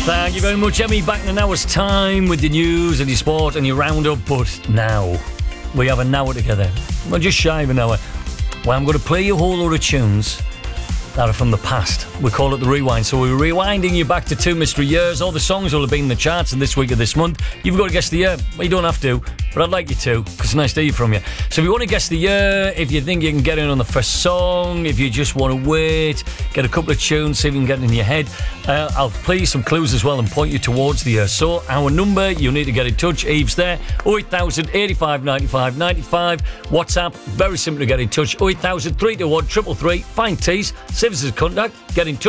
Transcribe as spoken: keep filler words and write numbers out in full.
Thank you very much, Emmy. Back in an hour's time with your news and your sport and your roundup. But now, we have an hour together. Well, just shy of an hour. Well, I'm going to play you a whole load of tunes that are from the past. We call it the rewind. So we're rewinding you back to two mystery years. All the songs will have been in the charts in this week or this month. You've got to guess the year. Well, you don't have to, but I'd like you to, because it's nice to hear from you. So if you want to guess the year, if you think you can get in on the first song, if you just want to wait, get a couple of tunes, see if you can get in your head, uh, I'll play you some clues as well and point you towards the year. So our number, you'll need to get in touch. Eve's there, oh eight thousand, eighty-five, ninety-five, ninety-five. WhatsApp, very simple to get in touch, oh eight thousand, three two one, three three three. Find Tees, save us as contact, get in touch.